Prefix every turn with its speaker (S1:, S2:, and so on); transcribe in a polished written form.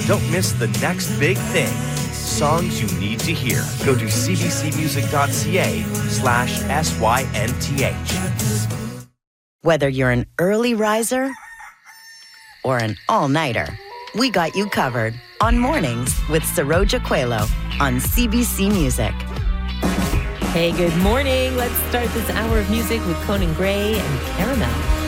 S1: Don't miss the next big thing. Songs you need to hear. Go to cbcmusic.ca/SYNTH.
S2: Whether you're an early riser or an all-nighter, we got you covered on Mornings with Saroja Coelho on CBC Music.
S3: Hey, good morning. Let's start this hour of music with Conan Gray and Caramel.